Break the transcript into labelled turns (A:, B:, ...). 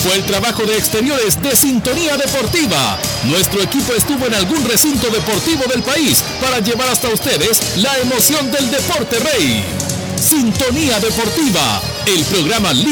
A: fue el trabajo de exteriores de Sintonía Deportiva. Nuestro equipo estuvo en algún recinto deportivo del país para llevar hasta ustedes la emoción del deporte rey. Sintonía Deportiva, el programa